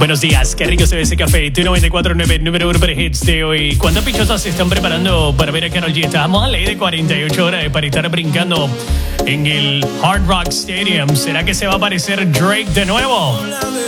Buenos días, qué rico se ve ese café. Tu 94.9, número uno para hits de hoy. ¿Cuántas pichosas se están preparando para ver a Karol G? Estamos a ley de 48 horas para estar brincando en el Hard Rock Stadium. ¿Será que se va a aparecer Drake de nuevo?